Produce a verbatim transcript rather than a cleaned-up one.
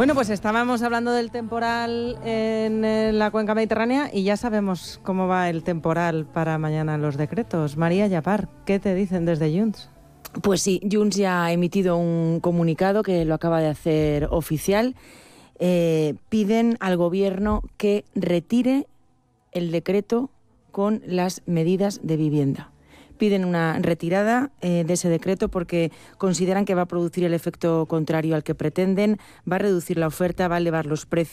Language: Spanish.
Bueno, pues estábamos hablando del temporal en la cuenca mediterránea y ya sabemos cómo va el temporal para mañana en los decretos. María Llapar, ¿qué te dicen desde Junts? Pues sí, Junts ya ha emitido un comunicado que lo acaba de hacer oficial. Eh, piden al gobierno que retire el decreto con las medidas de vivienda. Piden una retirada eh, de ese decreto porque consideran que va a producir el efecto contrario al que pretenden, va a reducir la oferta, va a elevar los precios.